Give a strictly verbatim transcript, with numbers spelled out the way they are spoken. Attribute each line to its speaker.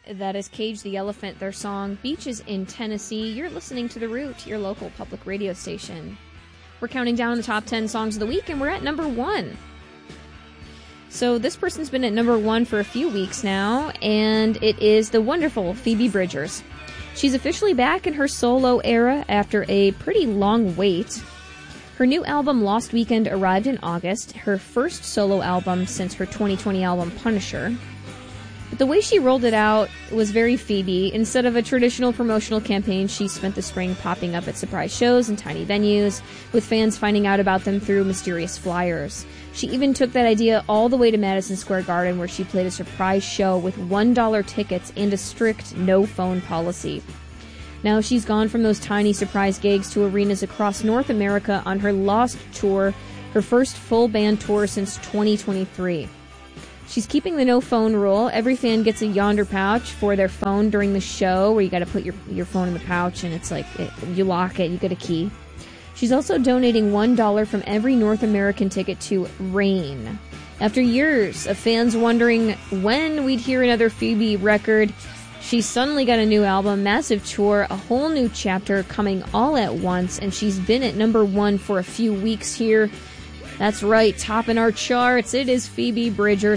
Speaker 1: That is Cage the Elephant, their song Beaches in Tennessee. You're listening to The Root, your local public radio station. We're counting down the top ten songs of the week, and we're at number one. So this person's been at number one for a few weeks now, and it is the wonderful Phoebe Bridgers. She's officially back in her solo era after a pretty long wait. Her new album, Lost Weekend, arrived in August, her first solo album since her twenty twenty album, Punisher. But the way she rolled it out was very Phoebe. Instead of a traditional promotional campaign, she spent the spring popping up at surprise shows and tiny venues, with fans finding out about them through mysterious flyers. She even took that idea all the way to Madison Square Garden, where she played a surprise show with one dollar tickets and a strict no-phone policy. Now she's gone from those tiny surprise gigs to arenas across North America on her Lost tour, her first full band tour since twenty twenty-three. She's keeping the no-phone rule. Every fan gets a Yonder pouch for their phone during the show, where you got to put your your phone in the pouch, and it's like, it, you lock it, you get a key. She's also donating one dollar from every North American ticket to RAIN. After years of fans wondering when we'd hear another Phoebe record, she's suddenly got a new album, massive tour, a whole new chapter coming all at once, and she's been at number one for a few weeks here. That's right, topping our charts, it is Phoebe Bridgers.